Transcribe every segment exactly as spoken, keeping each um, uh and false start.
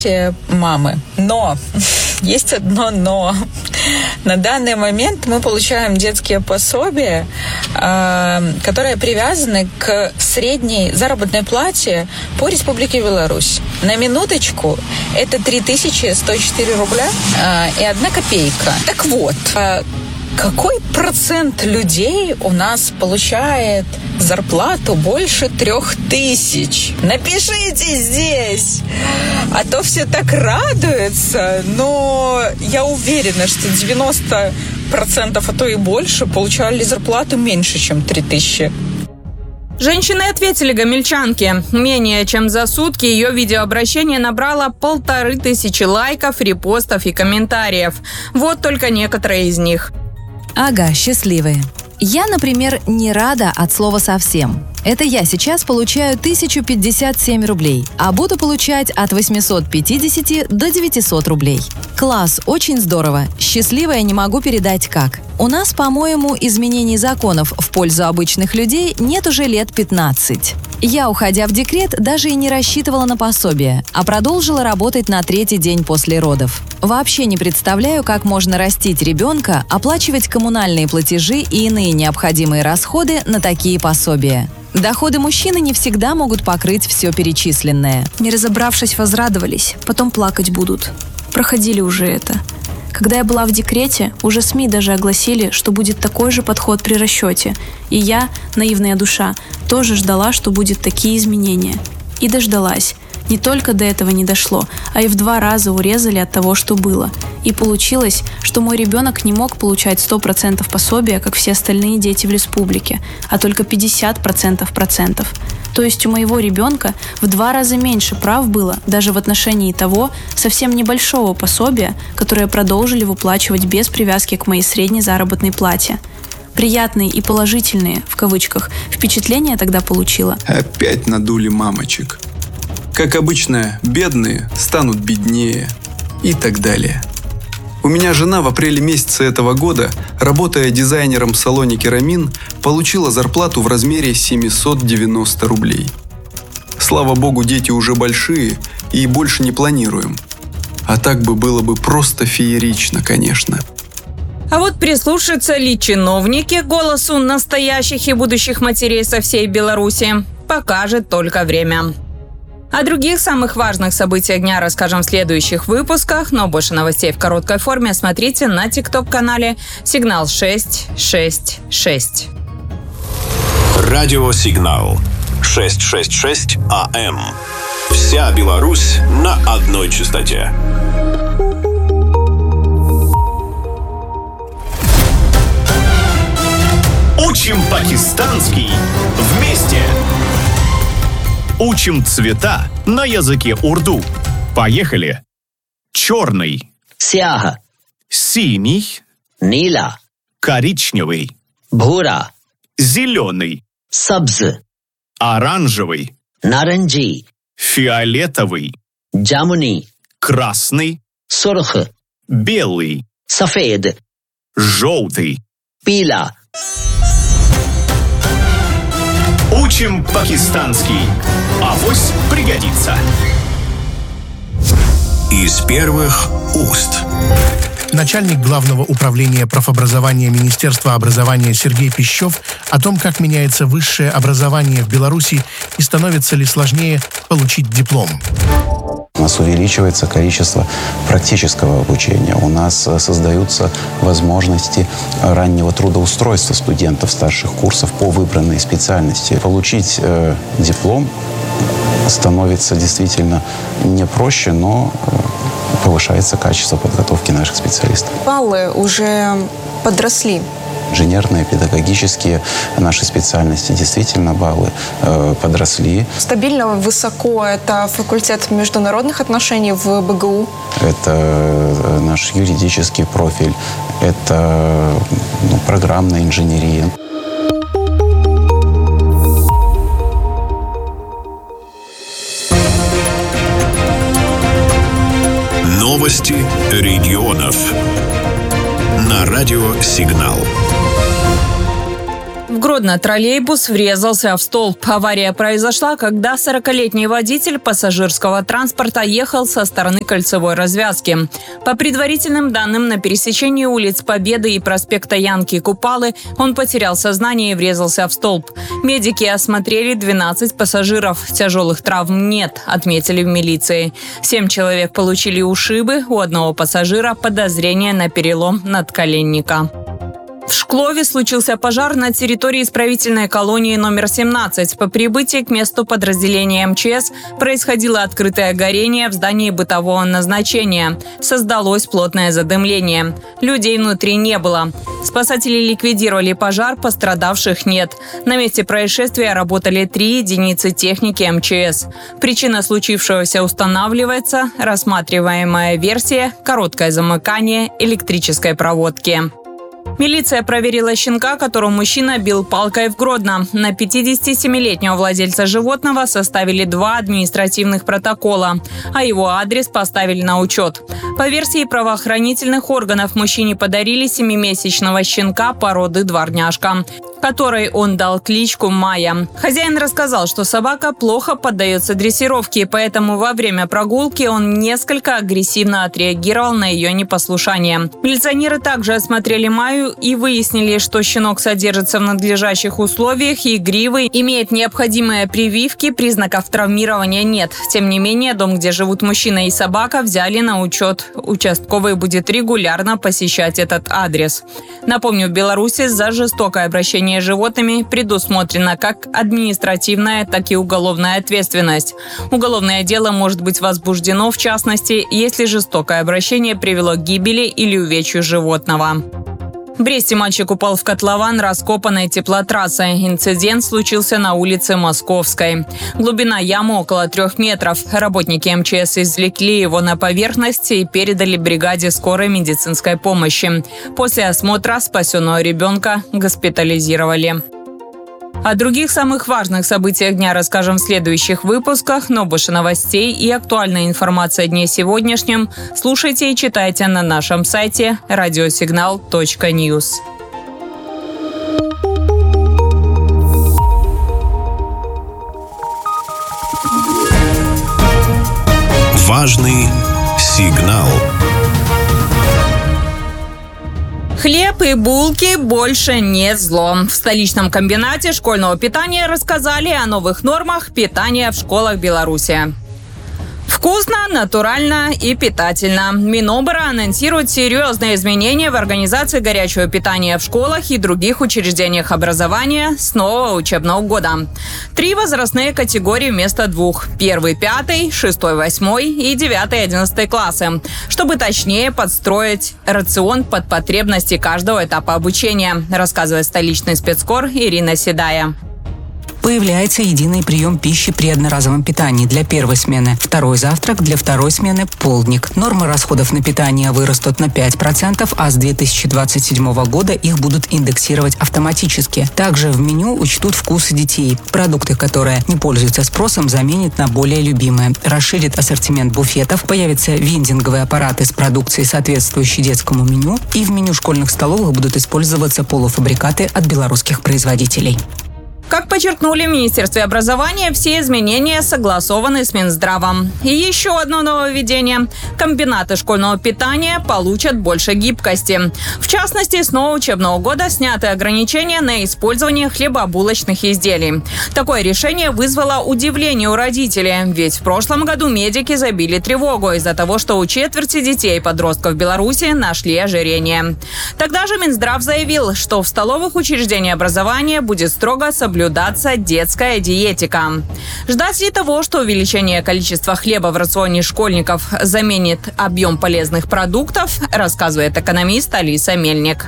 мамы. Но есть одно но. На данный момент мы получаем детские пособия, которые привязаны к средней заработной плате по Республике Беларусь. На минуточку это три тысячи сто четыре рубля и одна копейка. Так вот, какой процент людей у нас получает зарплату больше трех тысяч? Напишите здесь! А то все так радуются, но я уверена, что девяносто процентов, а то и больше, получали зарплату меньше, чем три тысячи. Женщины ответили гомельчанке. Менее чем за сутки ее видеообращение набрало полторы тысячи лайков, репостов и комментариев. Вот только некоторые из них. Ага, счастливые. Я, например, не рада от слова совсем. Это я сейчас получаю тысяча пятьдесят семь рублей, а буду получать от восемьсот пятьдесят до девятисот рублей. Класс, очень здорово. Счастливая не могу передать как. У нас, по-моему, изменений законов в пользу обычных людей нет уже лет пятнадцать. Я, уходя в декрет, даже и не рассчитывала на пособие, а продолжила работать на третий день после родов. Вообще не представляю, как можно растить ребенка, оплачивать коммунальные платежи и иные необходимые расходы на такие пособия. Доходы мужчины не всегда могут покрыть все перечисленное. Не разобравшись, возрадовались, потом плакать будут. Проходили уже это. Когда я была в декрете, уже СМИ даже огласили, что будет такой же подход при расчете. И я, наивная душа, тоже ждала, что будут такие изменения. И дождалась. Не только до этого не дошло, а и в два раза урезали от того, что было. И получилось, что мой ребенок не мог получать сто процентов пособия, как все остальные дети в республике, а только пятьдесят процентов процентов. То есть у моего ребенка в два раза меньше прав было даже в отношении того совсем небольшого пособия, которое продолжили выплачивать без привязки к моей средней заработной плате. Приятные и положительные, в кавычках, впечатления тогда получила. Опять надули мамочек. Как обычно, бедные станут беднее и так далее. У меня жена в апреле месяце этого года, работая дизайнером в салоне «Керамин», получила зарплату в размере семьсот девяносто рублей. Слава богу, дети уже большие и больше не планируем. А так бы было бы просто феерично, конечно. А вот прислушаются ли чиновники к голосу настоящих и будущих матерей со всей Беларуси, покажет только время. О других самых важных событиях дня расскажем в следующих выпусках, но больше новостей в короткой форме смотрите на тикток-канале «Сигнал шесть шесть шесть». Радио «Сигнал» шестьсот шестьдесят шесть АМ. Вся Беларусь на одной частоте. Учим пакистанский вместе! Учим цвета на языке урду. Поехали! Черный. Сяха. Синий. Нила. Коричневый. Бхура. Зеленый. Сабз. Оранжевый. Наранджи. Фиолетовый. Джамуни. Красный. Сурх. Белый. Сафед. Желтый. Пила. Учим пакистанский. Авось пригодится. Из первых уст. Начальник Главного управления профобразования Министерства образования Сергей Пищев о том, как меняется высшее образование в Беларуси и становится ли сложнее получить диплом. У нас увеличивается количество практического обучения. У нас создаются возможности раннего трудоустройства студентов старших курсов по выбранной специальности. Получить э, диплом становится действительно не проще, но э, повышается качество подготовки наших специалистов. Баллы уже подросли. Инженерные, педагогические наши специальности, действительно баллы э, подросли. Стабильно высоко это факультет международных отношений в БГУ. Это наш юридический профиль, это ну, программная инженерия. Новости регионов. На радио «Сигнал». В Гродно троллейбус врезался в столб. Авария произошла, когда сорокалетний водитель пассажирского транспорта ехал со стороны кольцевой развязки. По предварительным данным, на пересечении улиц Победы и проспекта Янки Купалы он потерял сознание и врезался в столб. Медики осмотрели двенадцать пассажиров. Тяжелых травм нет, отметили в милиции. Семь человек получили ушибы, у одного пассажира подозрение на перелом надколенника. В Шклове случился пожар на территории исправительной колонии номер семнадцать. По прибытии к месту подразделения эм че эс происходило открытое горение в здании бытового назначения. Создалось плотное задымление. Людей внутри не было. Спасатели ликвидировали пожар, пострадавших нет. На месте происшествия работали три единицы техники эм че эс. Причина случившегося устанавливается. Рассматриваемая версия – короткое замыкание электрической проводки. Милиция проверила щенка, которого мужчина бил палкой в Гродно. На пятидесятисемилетнего владельца животного составили два административных протокола, а его адрес поставили на учет. По версии правоохранительных органов, мужчине подарили семимесячного щенка породы дворняжка, которой он дал кличку Майя. Хозяин рассказал, что собака плохо поддается дрессировке, поэтому во время прогулки он несколько агрессивно отреагировал на ее непослушание. Милиционеры также осмотрели Майю и выяснили, что щенок содержится в надлежащих условиях и игривый, имеет необходимые прививки, признаков травмирования нет. Тем не менее, дом, где живут мужчина и собака, взяли на учет. Участковый будет регулярно посещать этот адрес. Напомню, в Беларуси за жестокое обращение с животными предусмотрена как административная, так и уголовная ответственность. Уголовное дело может быть возбуждено, в частности, если жестокое обращение привело к гибели или увечью животного. В Бресте мальчик упал в котлован раскопанной теплотрассы. Инцидент случился на улице Московской. Глубина ямы около трех метров. Работники эм че эс извлекли его на поверхность и передали бригаде скорой медицинской помощи. После осмотра спасенного ребенка госпитализировали. О других самых важных событиях дня расскажем в следующих выпусках, но больше новостей и актуальной информации о дне сегодняшнем слушайте и читайте на нашем сайте радиосигнал точка ньюс. Важный сигнал. Хлеб и булки больше не зло. В столичном комбинате школьного питания рассказали о новых нормах питания в школах Беларуси. Вкусно, натурально и питательно. Минобра анонсирует серьезные изменения в организации горячего питания в школах и других учреждениях образования с нового учебного года. Три возрастные категории вместо двух. Первый, пятый, шестой, восьмой и девятый, одиннадцатый классы. Чтобы точнее подстроить рацион под потребности каждого этапа обучения, рассказывает столичный спецкор Ирина Седая. Появляется единый прием пищи при одноразовом питании для первой смены, второй завтрак для второй смены – полдник. Нормы расходов на питание вырастут на пять процентов, а с две тысячи двадцать седьмого года их будут индексировать автоматически. Также в меню учтут вкусы детей. Продукты, которые не пользуются спросом, заменят на более любимые. Расширит ассортимент буфетов, появятся вендинговые аппараты с продукцией, соответствующей детскому меню, и в меню школьных столовых будут использоваться полуфабрикаты от белорусских производителей. Как подчеркнули в Министерстве образования, все изменения согласованы с Минздравом. И еще одно нововведение. Комбинаты школьного питания получат больше гибкости. В частности, с нового учебного года сняты ограничения на использование хлебобулочных изделий. Такое решение вызвало удивление у родителей, ведь в прошлом году медики забили тревогу из-за того, что у четверти детей и подростков в Беларуси нашли ожирение. Тогда же Минздрав заявил, что в столовых учреждениях образования будет строго соблюдаться соблюдаться детская диетика. Ждать ли того, что увеличение количества хлеба в рационе школьников заменит объем полезных продуктов, рассказывает экономист Алиса Мельник.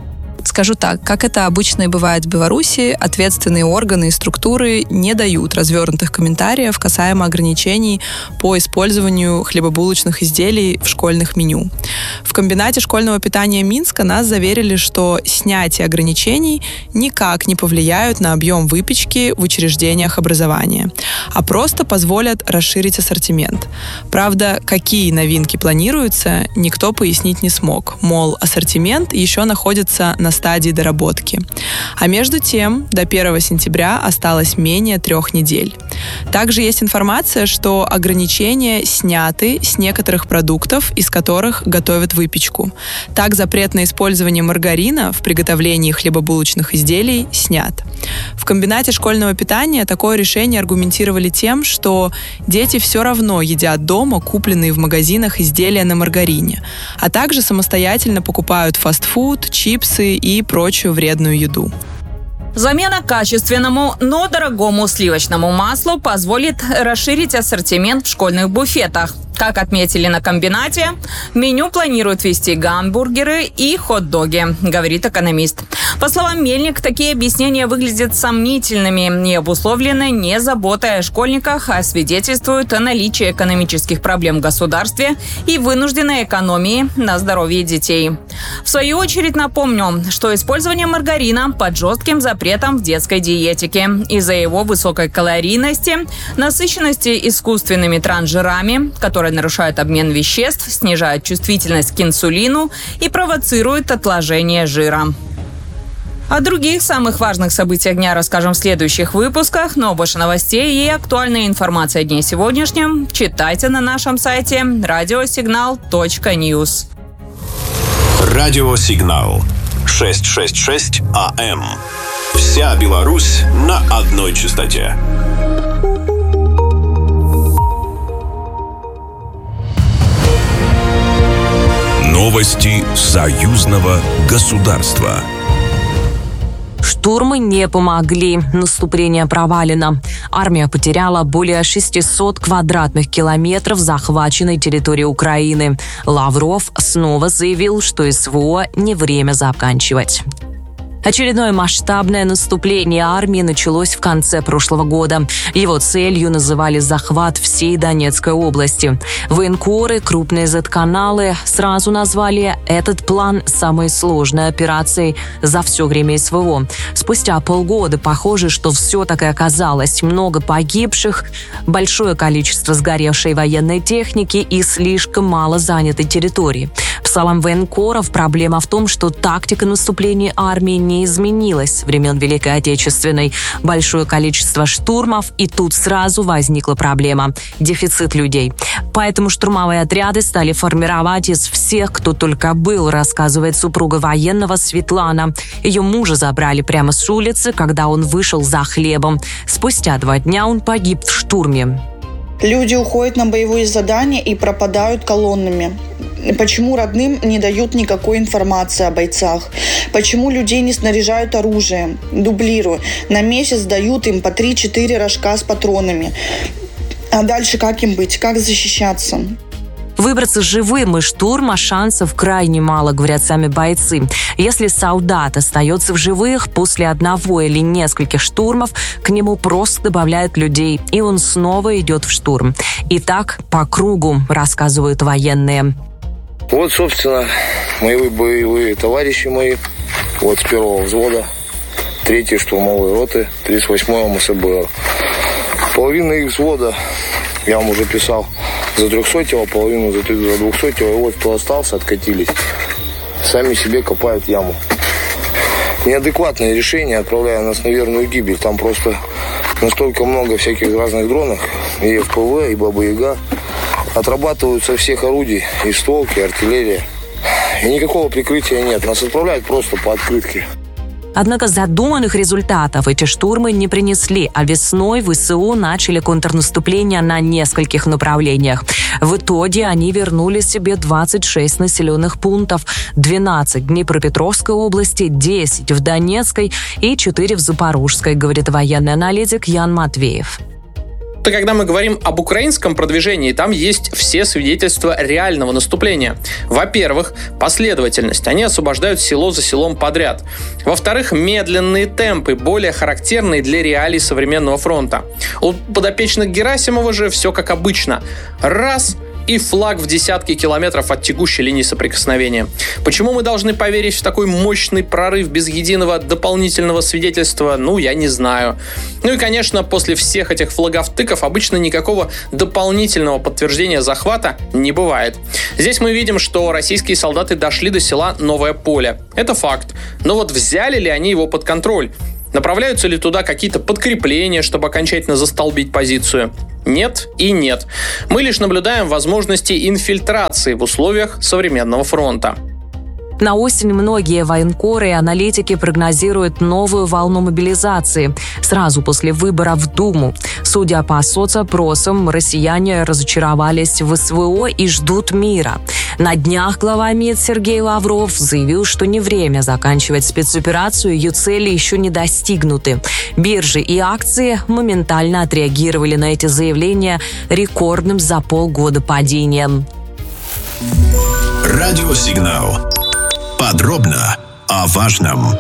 Скажу так, как это обычно и бывает в Беларуси, ответственные органы и структуры не дают развернутых комментариев касаемо ограничений по использованию хлебобулочных изделий в школьных меню. В комбинате школьного питания Минска нас заверили, что снятие ограничений никак не повлияют на объем выпечки в учреждениях образования, а просто позволят расширить ассортимент. Правда, какие новинки планируются, никто пояснить не смог. Мол, ассортимент еще находится на стадии доработки. А между тем, до первого сентября осталось менее трех недель. Также есть информация, что ограничения сняты с некоторых продуктов, из которых готовят выпечку. Так, запрет на использование маргарина в приготовлении хлебобулочных изделий снят. В комбинате школьного питания такое решение аргументировали тем, что дети все равно едят дома купленные в магазинах изделия на маргарине, а также самостоятельно покупают фастфуд, чипсы и прочую вредную еду. Замена качественному, но дорогому сливочному маслу позволит расширить ассортимент в школьных буфетах. Как отметили на комбинате, в меню планируют ввести гамбургеры и хот-доги, говорит экономист. По словам Мельник, такие объяснения выглядят сомнительными и обусловлены не заботой о школьниках, а свидетельствуют о наличии экономических проблем в государстве и вынужденной экономии на здоровье детей. В свою очередь напомню, что использование маргарина под жестким запретом в детской диетике из-за его высокой калорийности, насыщенности искусственными трансжирами, которые нарушают обмен веществ, снижают чувствительность к инсулину и провоцируют отложение жира. О других самых важных событиях дня расскажем в следующих выпусках, но больше новостей и актуальная информация о дне сегодняшнем читайте на нашем сайте радиосигнал точка ньюс. Радиосигнал шестьсот шестьдесят шесть АМ. Вся Беларусь на одной частоте. Новости союзного государства. Штурмы не помогли. Наступление провалено. Армия потеряла более шестисот квадратных километров захваченной территории Украины. Лавров снова заявил, что СВО не время заканчивать. Очередное масштабное наступление армии началось в конце прошлого года. Его целью называли захват всей Донецкой области. Военкоры, крупные зет-каналы сразу назвали этот план самой сложной операцией за все время СВО. Спустя полгода похоже, что все так и оказалось. Много погибших, большое количество сгоревшей военной техники и слишком мало занятой территории. По словам военкоров, проблема в том, что тактика наступления армии не изменилась с времен Великой Отечественной. Большое количество штурмов, и тут сразу возникла проблема – дефицит людей. Поэтому штурмовые отряды стали формировать из всех, кто только был, рассказывает супруга военного Светлана. Ее мужа забрали прямо с улицы, когда он вышел за хлебом. Спустя два дня он погиб в штурме. Люди уходят на боевые задания и пропадают колоннами. Почему родным не дают никакой информации о бойцах? Почему людей не снаряжают оружием? Дублирую. На месяц дают им по три-четыре рожка с патронами. А дальше как им быть? Как защищаться? Выбраться живым из штурма шансов крайне мало, говорят сами бойцы. Если солдат остается в живых, после одного или нескольких штурмов к нему просто добавляют людей, и он снова идет в штурм. И так по кругу, рассказывают военные. Вот, собственно, мои боевые товарищи мои, вот с первого взвода, третьей штурмовой роты, тридцать восьмой МСБ. Половина их взвода, я вам уже писал, за трехсотого, половину за двухсотого, и вот кто остался, откатились. Сами себе копают яму. Неадекватное решение, отправляя нас на верную гибель. Там просто настолько много всяких разных дронов, и эф пэ вэ, и Баба-Яга. Отрабатывают со всех орудий, и стволки, и артиллерия. И никакого прикрытия нет. Нас отправляют просто по открытке. Однако задуманных результатов эти штурмы не принесли, а весной ВСУ начали контрнаступление на нескольких направлениях. В итоге они вернули себе двадцать шесть населенных пунктов, двенадцать в Днепропетровской области, десять в Донецкой и четыре в Запорожской, говорит военный аналитик Ян Матвеев. То когда мы говорим об украинском продвижении, там есть все свидетельства реального наступления. Во-первых, последовательность. Они освобождают село за селом подряд. Во-вторых, медленные темпы, более характерные для реалий современного фронта. У подопечных Герасимова же все как обычно. Раз, и флаг в десятки километров от текущей линии соприкосновения. Почему мы должны поверить в такой мощный прорыв без единого дополнительного свидетельства, ну, я не знаю. Ну и, конечно, после всех этих флаговтыков обычно никакого дополнительного подтверждения захвата не бывает. Здесь мы видим, что российские солдаты дошли до села Новое Поле. Это факт. Но вот взяли ли они его под контроль? Направляются ли туда какие-то подкрепления, чтобы окончательно застолбить позицию? Нет и нет. Мы лишь наблюдаем возможности инфильтрации в условиях современного фронта. На осень многие военкоры и аналитики прогнозируют новую волну мобилизации сразу после выборов в Думу. Судя по соцопросам, россияне разочаровались в СВО и ждут мира. На днях глава МИД Сергей Лавров заявил, что не время заканчивать спецоперацию, ее цели еще не достигнуты. Биржи и акции моментально отреагировали на эти заявления рекордным за полгода падением. Радиосигнал. Подробно о важном.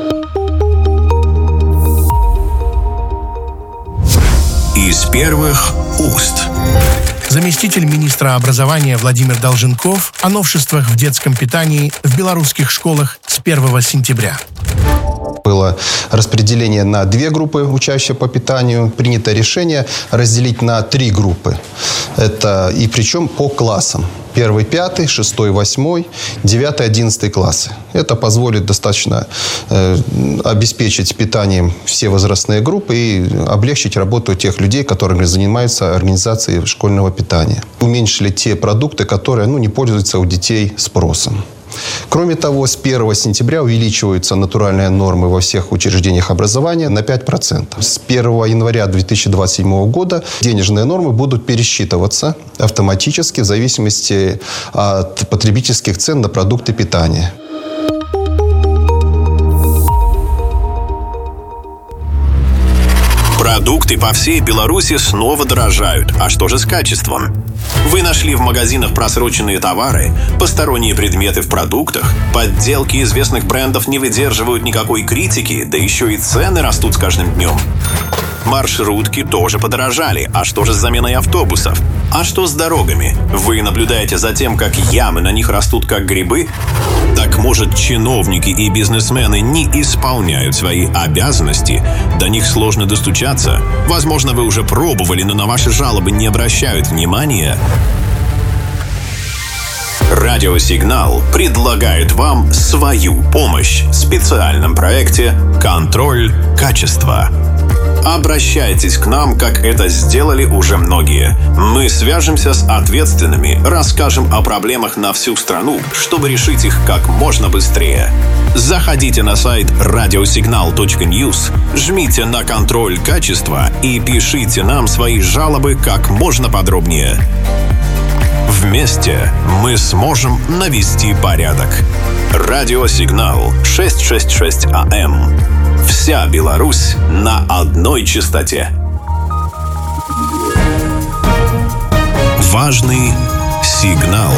Из первых уст. Заместитель министра образования Владимир Долженков о новшествах в детском питании в белорусских школах с первого сентября. Было распределение на две группы учащихся по питанию. Принято решение разделить на три группы. Это и причем по классам. Первый, пятый, шестой, восьмой, девятый, одиннадцатый классы. Это позволит достаточно э, обеспечить питанием все возрастные группы и облегчить работу тех людей, которые занимаются организацией школьного питания. Уменьшили те продукты, которые ну, не пользуются у детей спросом. Кроме того, с первого сентября увеличиваются натуральные нормы во всех учреждениях образования на пять процентов. С первого января две тысячи двадцать седьмого года денежные нормы будут пересчитываться автоматически в зависимости от потребительских цен на продукты питания. Продукты по всей Беларуси снова дорожают. А что же с качеством? Вы нашли в магазинах просроченные товары, посторонние предметы в продуктах, подделки известных брендов не выдерживают никакой критики, да еще и цены растут с каждым днем. Маршрутки тоже подорожали. А что же с заменой автобусов? А что с дорогами? Вы наблюдаете за тем, как ямы на них растут как грибы? Так может, чиновники и бизнесмены не исполняют свои обязанности? До них сложно достучаться? Возможно, вы уже пробовали, но на ваши жалобы не обращают внимания? Радиосигнал предлагает вам свою помощь в специальном проекте «Контроль качества». Обращайтесь к нам, как это сделали уже многие. Мы свяжемся с ответственными, расскажем о проблемах на всю страну, чтобы решить их как можно быстрее. Заходите на сайт радиосигнал точка ньюс, жмите на «Контроль качества» и пишите нам свои жалобы как можно подробнее. Вместе мы сможем навести порядок. Радиосигнал шестьсот шестьдесят шесть АМ. Вся Беларусь на одной частоте. Важный сигнал.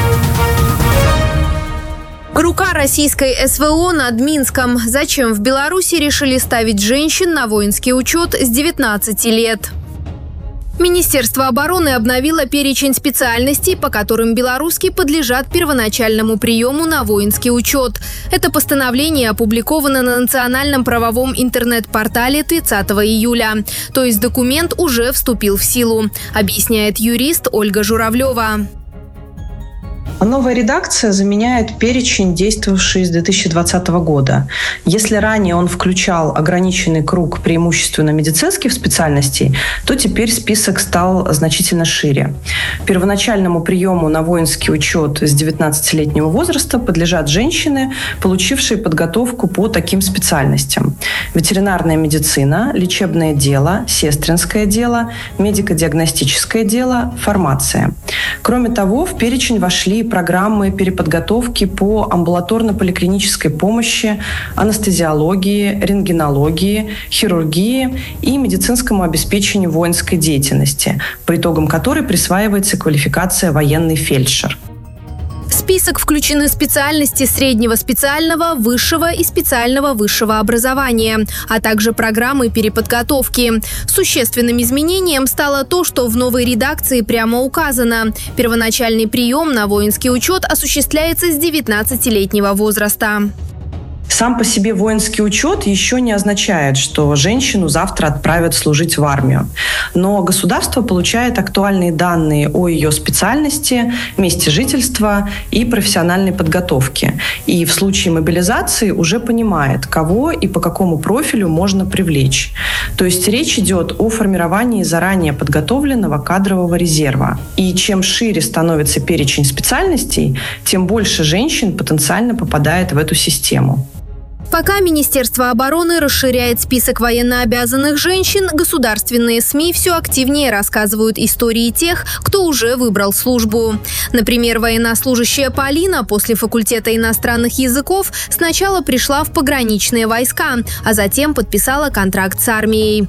Рука российской СВО над Минском. Зачем в Беларуси решили ставить женщин на воинский учет с девятнадцати лет? Министерство обороны обновило перечень специальностей, по которым белорусские подлежат первоначальному приему на воинский учет. Это постановление опубликовано на национальном правовом интернет-портале тридцатого июля. То есть документ уже вступил в силу, объясняет юрист Ольга Журавлева. Новая редакция заменяет перечень, действовавший с две тысячи двадцатого года. Если ранее он включал ограниченный круг преимущественно медицинских специальностей, то теперь список стал значительно шире. Первоначальному приему на воинский учет с девятнадцатилетнего возраста подлежат женщины, получившие подготовку по таким специальностям: ветеринарная медицина, лечебное дело, сестринское дело, медико-диагностическое дело, фармация. Кроме того, в перечень вошли программы переподготовки по амбулаторно-поликлинической помощи, анестезиологии, рентгенологии, хирургии и медицинскому обеспечению воинской деятельности, по итогам которой присваивается квалификация военный фельдшер. С список включены специальности среднего специального, высшего и специального высшего образования, а также программы переподготовки. Существенным изменением стало то, что в новой редакции прямо указано: первоначальный прием на воинский учет осуществляется с девятнадцатилетнего возраста. Сам по себе воинский учет еще не означает, что женщину завтра отправят служить в армию. Но государство получает актуальные данные о ее специальности, месте жительства и профессиональной подготовке. И в случае мобилизации уже понимает, кого и по какому профилю можно привлечь. То есть речь идет о формировании заранее подготовленного кадрового резерва. И чем шире становится перечень специальностей, тем больше женщин потенциально попадает в эту систему. Пока Министерство обороны расширяет список военнообязанных женщин, государственные СМИ все активнее рассказывают истории тех, кто уже выбрал службу. Например, военнослужащая Полина после факультета иностранных языков сначала пришла в пограничные войска, а затем подписала контракт с армией.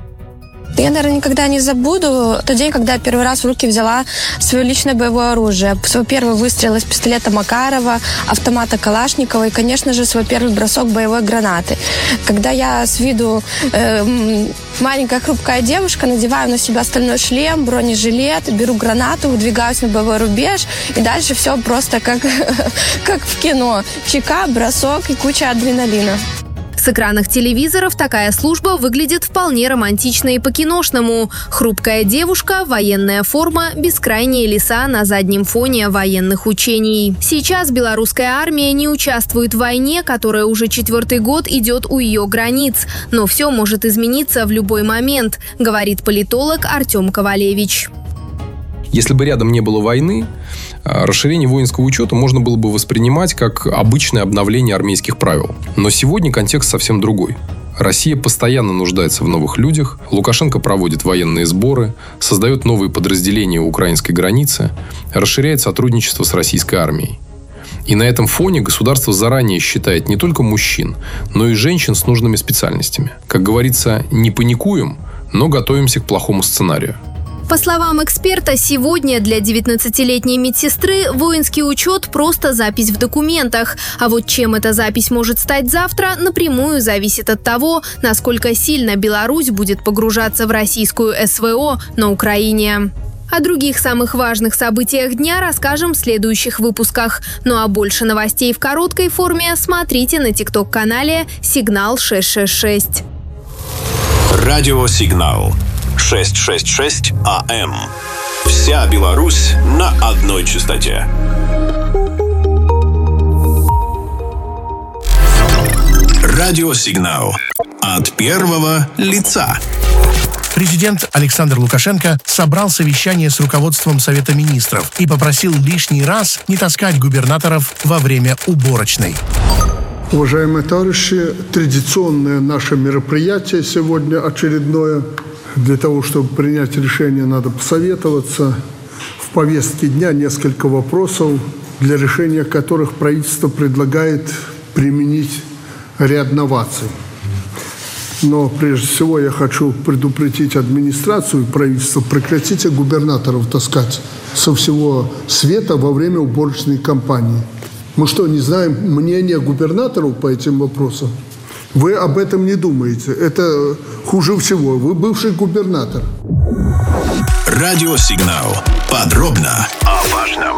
Я, наверное, никогда не забуду тот день, когда я первый раз в руки взяла свое личное боевое оружие. Свой первый выстрел из пистолета Макарова, автомата Калашникова и, конечно же, свой первый бросок боевой гранаты. Когда я с виду э, маленькая хрупкая девушка надеваю на себя стальной шлем, бронежилет, беру гранату, выдвигаюсь на боевой рубеж, и дальше все просто как, как в кино. Чека, бросок и куча адреналина. С экранов телевизоров такая служба выглядит вполне романтично и по-киношному. Хрупкая девушка, военная форма, бескрайние леса на заднем фоне военных учений. Сейчас белорусская армия не участвует в войне, которая уже четвертый год идет у ее границ. Но все может измениться в любой момент, говорит политолог Артем Ковалевич. Если бы рядом не было войны, расширение воинского учета можно было бы воспринимать как обычное обновление армейских правил. Но сегодня контекст совсем другой. Россия постоянно нуждается в новых людях, Лукашенко проводит военные сборы, создает новые подразделения у украинской границы, расширяет сотрудничество с российской армией. И на этом фоне государство заранее считает не только мужчин, но и женщин с нужными специальностями. Как говорится, не паникуем, но готовимся к плохому сценарию. По словам эксперта, сегодня для девятнадцатилетней медсестры воинский учет – просто запись в документах. А вот чем эта запись может стать завтра, напрямую зависит от того, насколько сильно Беларусь будет погружаться в российскую СВО на Украине. О других самых важных событиях дня расскажем в следующих выпусках. Ну а больше новостей в короткой форме смотрите на тикток-канале «Сигнал шесть шесть шесть». Радио «Сигнал» шестьсот шестьдесят шесть АМ. Вся Беларусь на одной частоте. Радио «Сигнал» от первого лица. Президент Александр Лукашенко собрал совещание с руководством Совета министров и попросил лишний раз не таскать губернаторов во время уборочной. Уважаемые товарищи, традиционное наше мероприятие сегодня очередное. Для того, чтобы принять решение, надо посоветоваться. В повестке дня несколько вопросов, для решения которых правительство предлагает применить ряд новаций. Но прежде всего я хочу предупредить администрацию и правительство: прекратите губернаторов таскать со всего света во время уборочной кампании. Мы что, не знаем мнения губернаторов по этим вопросам? Вы об этом не думаете. Это хуже всего. Вы бывший губернатор. Радио «Сигнал». Подробно о важном.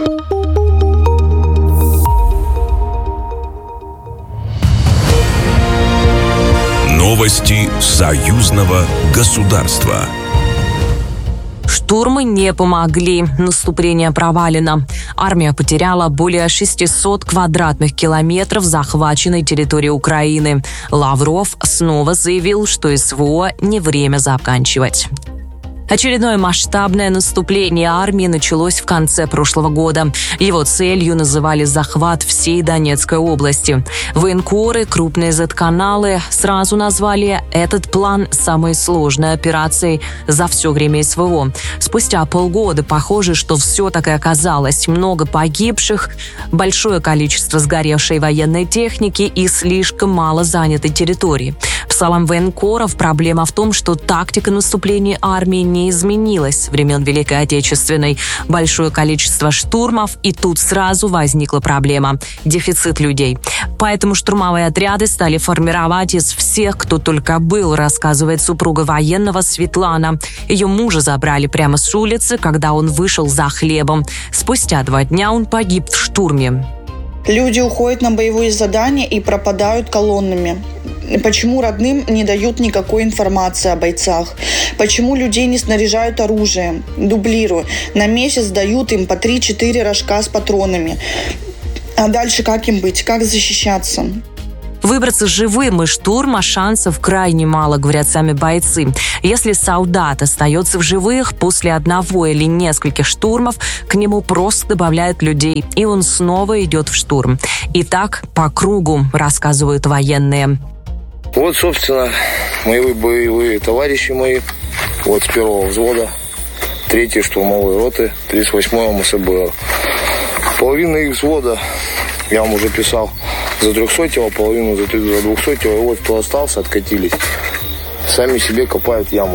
Новости союзного государства. Штурмы не помогли. Наступление провалено. Армия потеряла более шестисот квадратных километров захваченной территории Украины. Лавров снова заявил, что СВО не время заканчивать. Очередное масштабное наступление армии началось в конце прошлого года. Его целью называли захват всей Донецкой области. Военкоры, крупные зет-каналы сразу назвали этот план самой сложной операцией за все время СВО. Спустя полгода похоже, что все так и оказалось. Много погибших, большое количество сгоревшей военной техники и слишком мало занятой территории. По словам военкоров, проблема в том, что тактика наступления армии не изменилась с времен Великой Отечественной. Большое количество штурмов, и тут сразу возникла проблема – дефицит людей. Поэтому штурмовые отряды стали формировать из всех, кто только был, рассказывает супруга военного Светлана. Ее мужа забрали прямо с улицы, когда он вышел за хлебом. Спустя два дня он погиб в штурме. Люди уходят на боевые задания и пропадают колоннами. Почему родным не дают никакой информации о бойцах? Почему людей не снаряжают оружием? Дублирую. На месяц дают им по три-четыре рожка с патронами. А дальше как им быть? Как защищаться? Выбраться живым из штурма шансов крайне мало, говорят сами бойцы. Если солдат остается в живых, после одного или нескольких штурмов к нему просто добавляют людей, и он снова идет в штурм. И так по кругу, рассказывают военные. Вот, собственно, мои боевые товарищи мои, вот с первого взвода, третьей штурмовой роты, тридцать восьмой МСБ. Половина их взвода, я вам уже писал, за трехсотого, половину за двухсотого, и вот кто остался, откатились. Сами себе копают яму.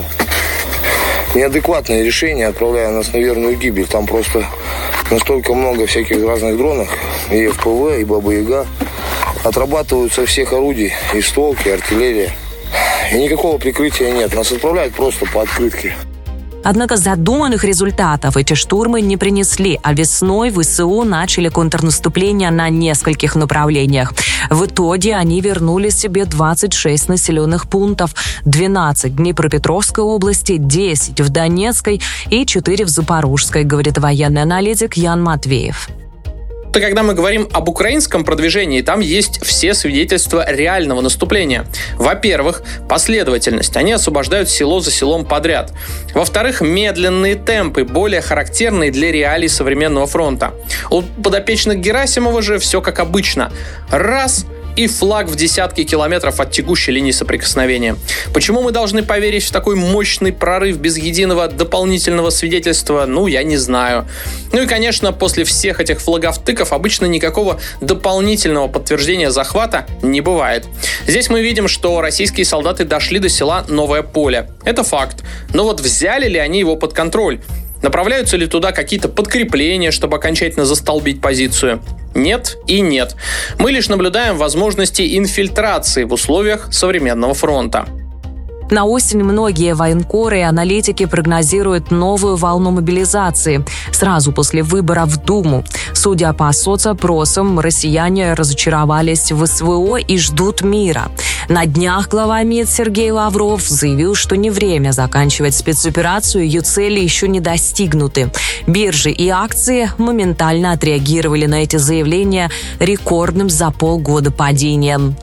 Неадекватное решение, отправляя нас на верную гибель. Там просто настолько много всяких разных дронов, и эф пэ вэ, и Баба-Яга. Отрабатывают со всех орудий, и стволки, и артиллерия. И никакого прикрытия нет. Нас отправляют просто по открытке. Однако задуманных результатов эти штурмы не принесли, а весной ВСУ начали контрнаступление на нескольких направлениях. В итоге они вернули себе двадцать шесть населенных пунктов, двенадцать в Днепропетровской области, десять в Донецкой и четыре в Запорожской, говорит военный аналитик Ян Матвеев. То когда мы говорим об украинском продвижении, там есть все свидетельства реального наступления. Во-первых, последовательность. Они освобождают село за селом подряд. Во-вторых, медленные темпы, более характерные для реалий современного фронта. У подопечных Герасимова же все как обычно. Раз — и флаг в десятки километров от текущей линии соприкосновения. Почему мы должны поверить в такой мощный прорыв без единого дополнительного свидетельства, ну, я не знаю. Ну и, конечно, после всех этих флаговтыков обычно никакого дополнительного подтверждения захвата не бывает. Здесь мы видим, что российские солдаты дошли до села Новое Поле. Это факт. Но вот взяли ли они его под контроль? Направляются ли туда какие-то подкрепления, чтобы окончательно застолбить позицию? Нет и нет. Мы лишь наблюдаем возможности инфильтрации в условиях современного фронта. На осень многие военкоры и аналитики прогнозируют новую волну мобилизации сразу после выбора в Думу. Судя по соцопросам, россияне разочаровались в эс вэ о и ждут мира. На днях глава МИД Сергей Лавров заявил, что не время заканчивать спецоперацию, ее цели еще не достигнуты. Биржи и акции моментально отреагировали на эти заявления рекордным за полгода падением.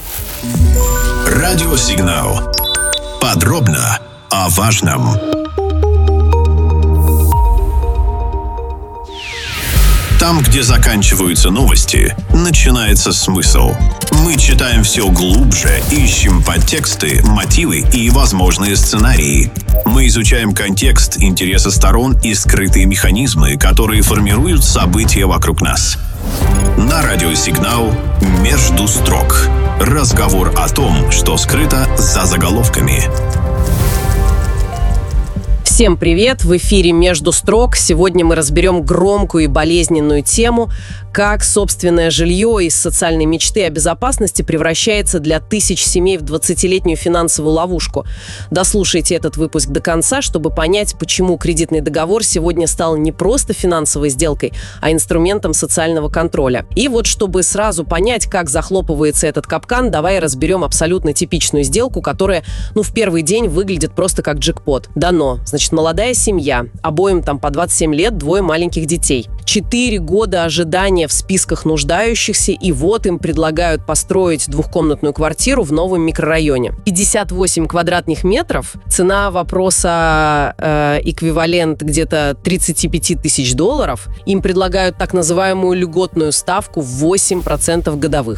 Радиосигнал. Подробно о важном. Там, где заканчиваются новости, начинается смысл. Мы читаем все глубже, ищем подтексты, мотивы и возможные сценарии. Мы изучаем контекст, интересы сторон и скрытые механизмы, которые формируют события вокруг нас. На радиосигнал «Между строк». Разговор о том, что скрыто за заголовками. Всем привет! В эфире «Между строк». Сегодня мы разберем громкую и болезненную тему, как собственное жилье из социальной мечты о безопасности превращается для тысяч семей в двадцатилетнюю финансовую ловушку. Дослушайте этот выпуск до конца, чтобы понять, почему кредитный договор сегодня стал не просто финансовой сделкой, а инструментом социального контроля. И вот, чтобы сразу понять, как захлопывается этот капкан, давай разберем абсолютно типичную сделку, которая, ну, в первый день выглядит просто как джекпот. Дано. Значит, молодая семья, обоим там по двадцать семь лет, двое маленьких детей. Четыре года ожидания в списках нуждающихся, и вот им предлагают построить двухкомнатную квартиру в новом микрорайоне. пятьдесят восемь квадратных метров, цена вопроса э, эквивалент где-то тридцать пять тысяч долларов. Им предлагают так называемую льготную ставку в восемь процентов годовых.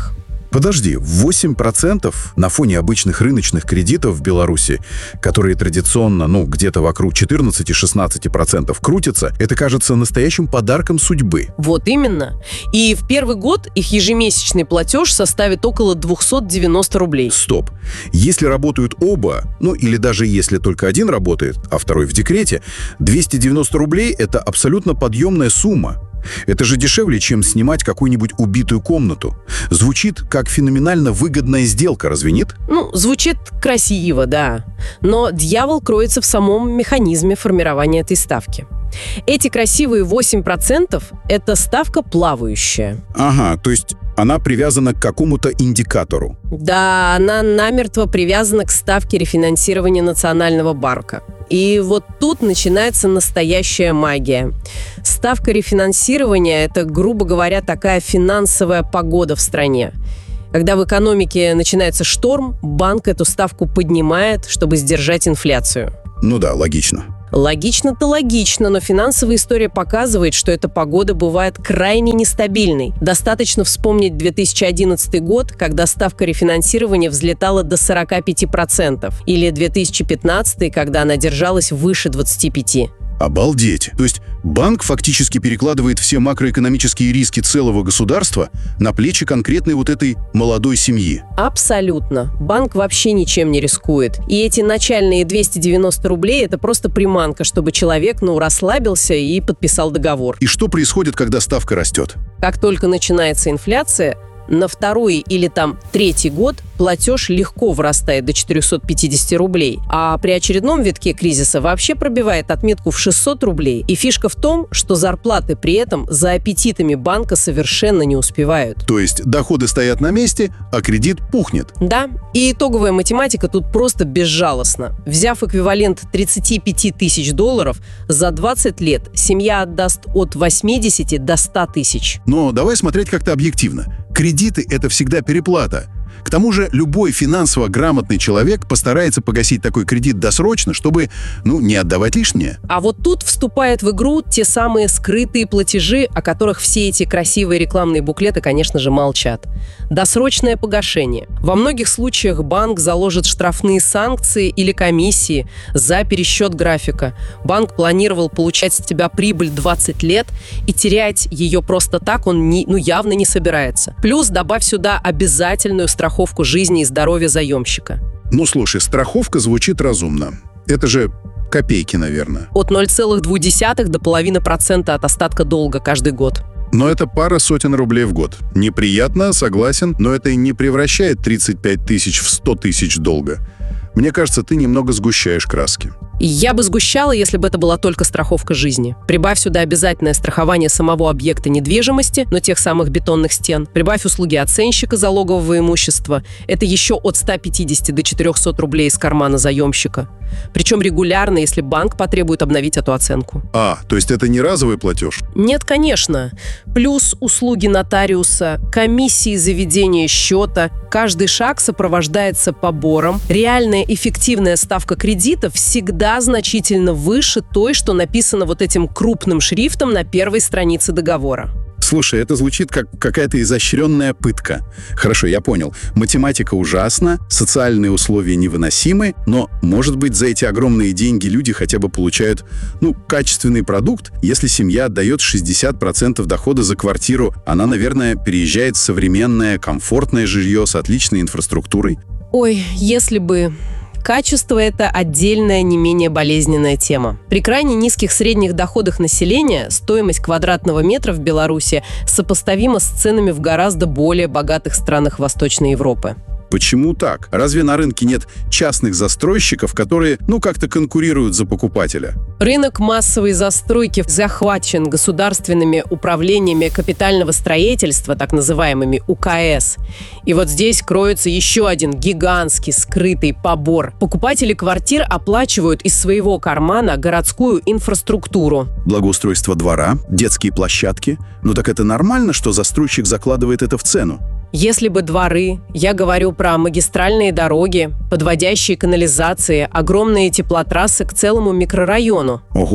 Подожди, восемь процентов на фоне обычных рыночных кредитов в Беларуси, которые традиционно, ну, где-то вокруг четырнадцать-шестнадцать процентов крутятся, это кажется настоящим подарком судьбы. Вот именно. И в первый год их ежемесячный платеж составит около двести девяносто рублей. Стоп. Если работают оба, ну, или даже если только один работает, а второй в декрете, двести девяносто рублей – это абсолютно подъемная сумма. Это же дешевле, чем снимать какую-нибудь убитую комнату. Звучит как феноменально выгодная сделка, разве нет? Ну, звучит красиво, да. Но дьявол кроется в самом механизме формирования этой ставки. Эти красивые восемь процентов – это ставка плавающая. Ага, то есть она привязана к какому-то индикатору. Да, она намертво привязана к ставке рефинансирования Национального банка. И вот тут начинается настоящая магия. Ставка рефинансирования – это, грубо говоря, такая финансовая погода в стране. Когда в экономике начинается шторм, банк эту ставку поднимает, чтобы сдержать инфляцию. Ну да, логично. Логично-то логично, но финансовая история показывает, что эта погода бывает крайне нестабильной. Достаточно вспомнить две тысячи одиннадцатый год, когда ставка рефинансирования взлетала до сорок пять процентов, или две тысячи пятнадцатый, когда она держалась выше двадцати пяти процентов. Обалдеть! То есть банк фактически перекладывает все макроэкономические риски целого государства на плечи конкретной вот этой молодой семьи. Абсолютно. Банк вообще ничем не рискует. И эти начальные двести девяносто рублей – это просто приманка, чтобы человек, ну, расслабился и подписал договор. И что происходит, когда ставка растет? Как только начинается инфляция, на второй или там третий год платеж легко вырастает до четырехсот пятидесяти рублей, а при очередном витке кризиса вообще пробивает отметку в шестьсот рублей. И фишка в том, что зарплаты при этом за аппетитами банка совершенно не успевают. То есть доходы стоят на месте, а кредит пухнет. Да, и итоговая математика тут просто безжалостна. Взяв эквивалент тридцати пяти тысяч долларов, за двадцать лет семья отдаст от восьмидесяти до ста тысяч. Но давай смотреть как-то объективно. Кредиты – это всегда переплата. К тому же любой финансово грамотный человек постарается погасить такой кредит досрочно, чтобы, ну, не отдавать лишнее. А вот тут вступают в игру те самые скрытые платежи, о которых все эти красивые рекламные буклеты, конечно же, молчат. Досрочное погашение. Во многих случаях банк заложит штрафные санкции или комиссии за пересчет графика. Банк планировал получать с тебя прибыль двадцать лет, и терять ее просто так он не, ну, явно не собирается. Плюс добавь сюда обязательную страховку жизни и здоровья заемщика. Ну, слушай, страховка звучит разумно. Это же копейки, наверное. От ноль целых двух десятых до половины процента от остатка долга каждый год. Но это пара сотен рублей в год. Неприятно, согласен, но это и не превращает тридцать пять тысяч в сто тысяч долга. Мне кажется, ты немного сгущаешь краски. Я бы сгущала, если бы это была только страховка жизни. Прибавь сюда обязательное страхование самого объекта недвижимости, но тех самых бетонных стен. Прибавь услуги оценщика залогового имущества. Это еще от ста пятидесяти до четырехсот рублей из кармана заемщика. Причем регулярно, если банк потребует обновить эту оценку. А, то есть это не разовый платеж? Нет, конечно. Плюс услуги нотариуса, комиссии за ведение счета. Каждый шаг сопровождается побором. Реальная эффективная ставка кредита всегда значительно выше той, что написано вот этим крупным шрифтом на первой странице договора. Слушай, это звучит как какая-то изощренная пытка. Хорошо, я понял. Математика ужасна, социальные условия невыносимы, но, может быть, за эти огромные деньги люди хотя бы получают, ну, качественный продукт. Если семья отдает шестьдесят процентов дохода за квартиру, она, наверное, переезжает в современное, комфортное жилье с отличной инфраструктурой. Ой, если бы... Качество – это отдельная, не менее болезненная тема. При крайне низких средних доходах населения стоимость квадратного метра в Беларуси сопоставима с ценами в гораздо более богатых странах Восточной Европы. Почему так? Разве на рынке нет частных застройщиков, которые, ну, как-то конкурируют за покупателя? Рынок массовой застройки захвачен государственными управлениями капитального строительства, так называемыми У Ка Эс. И вот здесь кроется еще один гигантский скрытый побор. Покупатели квартир оплачивают из своего кармана городскую инфраструктуру. Благоустройство двора, детские площадки. Ну так это нормально, что застройщик закладывает это в цену? Если бы дворы, я говорю про магистральные дороги, подводящие канализации, огромные теплотрассы к целому микрорайону. Ого!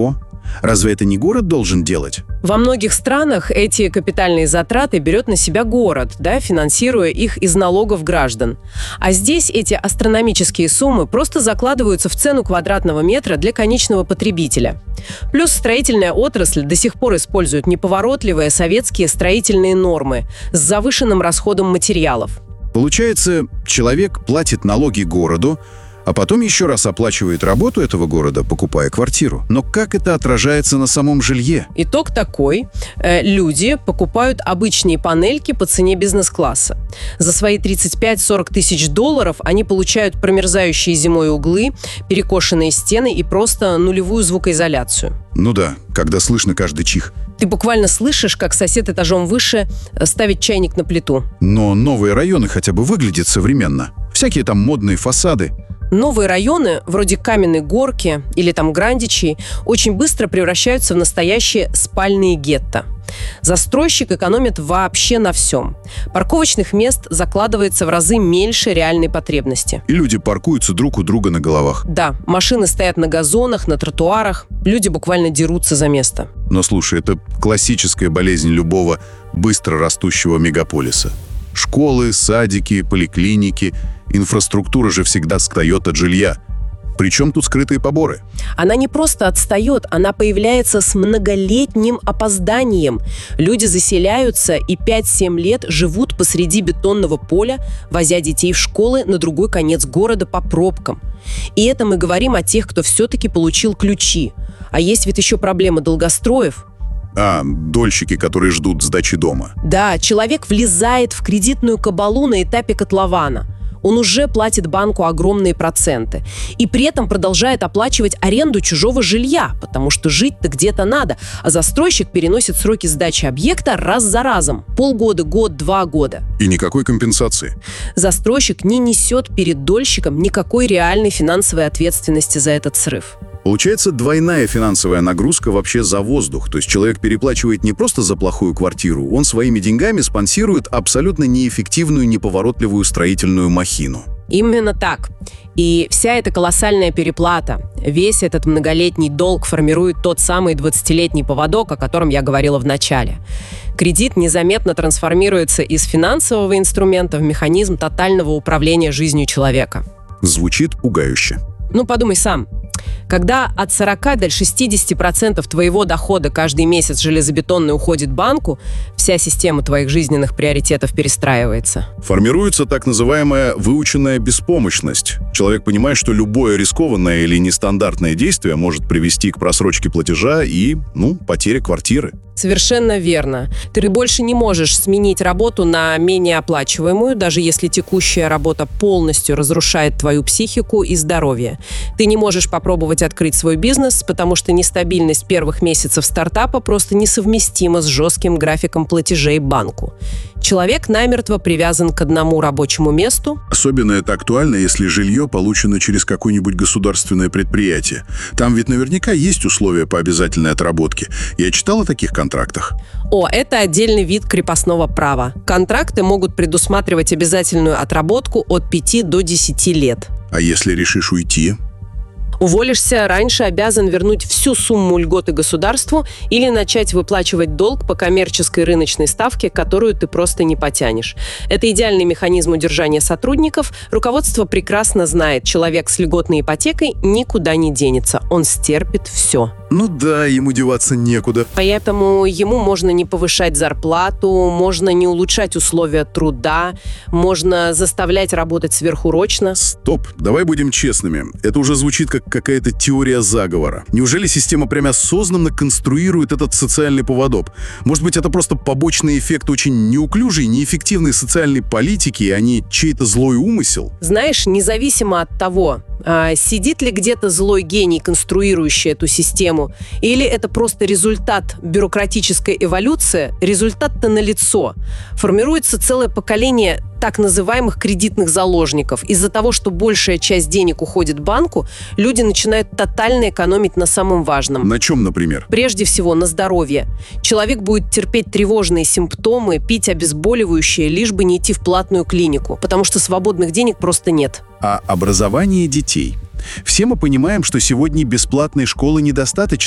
Разве это не город должен делать? Во многих странах эти капитальные затраты берет на себя город, да, финансируя их из налогов граждан. А здесь эти астрономические суммы просто закладываются в цену квадратного метра для конечного потребителя. Плюс строительная отрасль до сих пор использует неповоротливые советские строительные нормы с завышенным расходом материалов. Получается, человек платит налоги городу, а потом еще раз оплачивает работу этого города, покупая квартиру. Но как это отражается на самом жилье? Итог такой. Э, люди покупают обычные панельки по цене бизнес-класса. За свои тридцать пять-сорок тысяч долларов они получают промерзающие зимой углы, перекошенные стены и просто нулевую звукоизоляцию. Ну да, когда слышно каждый чих. Ты буквально слышишь, как сосед этажом выше ставит чайник на плиту. Но новые районы хотя бы выглядят современно. Всякие там модные фасады. Новые районы, вроде Каменной Горки или там Грандичи, очень быстро превращаются в настоящие спальные гетто. Застройщик экономит вообще на всем. Парковочных мест закладывается в разы меньше реальной потребности. И люди паркуются друг у друга на головах. Да, машины стоят на газонах, на тротуарах. Люди буквально дерутся за место. Но слушай, это классическая болезнь любого быстро растущего мегаполиса. Школы, садики, поликлиники. Инфраструктура же всегда отстает от жилья. Причем тут скрытые поборы? Она не просто отстает, она появляется с многолетним опозданием. Люди заселяются и пять-семь лет живут посреди бетонного поля, возя детей в школы на другой конец города по пробкам. И это мы говорим о тех, кто все-таки получил ключи. А есть ведь еще проблема долгостроев. А, дольщики, которые ждут сдачи дома. Да, человек влезает в кредитную кабалу на этапе котлована. Он уже платит банку огромные проценты. И при этом продолжает оплачивать аренду чужого жилья, потому что жить-то где-то надо. А застройщик переносит сроки сдачи объекта раз за разом. Полгода, год, два года. И никакой компенсации. Застройщик не несет перед дольщиком никакой реальной финансовой ответственности за этот срыв. Получается двойная финансовая нагрузка вообще за воздух. То есть человек переплачивает не просто за плохую квартиру, он своими деньгами спонсирует абсолютно неэффективную, неповоротливую строительную махину. Именно так. И вся эта колоссальная переплата, весь этот многолетний долг формирует тот самый двадцатилетний поводок, о котором я говорила в начале. Кредит незаметно трансформируется из финансового инструмента в механизм тотального управления жизнью человека. Звучит пугающе. Ну, подумай сам. Когда от сорока до шестидесяти процентов твоего дохода каждый месяц железобетонный уходит банку, вся система твоих жизненных приоритетов перестраивается. Формируется так называемая выученная беспомощность. Человек понимает, что любое рискованное или нестандартное действие может привести к просрочке платежа и, ну, потере квартиры. Совершенно верно. Ты больше не можешь сменить работу на менее оплачиваемую, даже если текущая работа полностью разрушает твою психику и здоровье. Ты не можешь попробовать открыть свой бизнес, потому что нестабильность первых месяцев стартапа просто несовместима с жестким графиком платежей банку. Человек намертво привязан к одному рабочему месту. Особенно это актуально, если жилье получено через какое-нибудь государственное предприятие. Там ведь наверняка есть условия по обязательной отработке. Я читал о таких контрактах. О, это отдельный вид крепостного права. Контракты могут предусматривать обязательную отработку от пяти до десяти лет. А если решишь уйти? Уволишься, раньше обязан вернуть всю сумму льготы государству или начать выплачивать долг по коммерческой рыночной ставке, которую ты просто не потянешь. Это идеальный механизм удержания сотрудников. Руководство прекрасно знает, человек с льготной ипотекой никуда не денется. Он стерпит все. Ну да, ему деваться некуда. Поэтому ему можно не повышать зарплату, можно не улучшать условия труда, можно заставлять работать сверхурочно. Стоп, давай будем честными. Это уже звучит как какая-то теория заговора. Неужели система прямо осознанно конструирует этот социальный поводок? Может быть, это просто побочный эффект очень неуклюжей, неэффективной социальной политики, а не чей-то злой умысел? Знаешь, независимо от того, сидит ли где-то злой гений, конструирующий эту систему, или это просто результат бюрократической эволюции, результат-то налицо. Формируется целое поколение так называемых кредитных заложников. Из-за того, что большая часть денег уходит банку, люди начинают тотально экономить на самом важном. На чем, например? Прежде всего, на здоровье. Человек будет терпеть тревожные симптомы, пить обезболивающее, лишь бы не идти в платную клинику, потому что свободных денег просто нет. А образование детей? Все мы понимаем, что сегодня бесплатной школы недостаточно.